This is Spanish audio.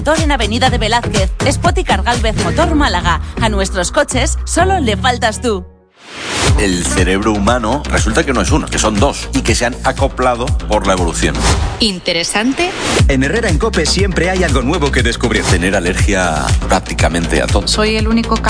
Motor en Avenida de Velázquez. Spoticar Gálvez Motor Málaga. A nuestros coches solo le faltas tú. El cerebro humano resulta que no es uno, que son dos y que se han acoplado por la evolución. ¿Interesante? En Herrera en COPE siempre hay algo nuevo que descubrir. Tener alergia prácticamente a todo. Soy el único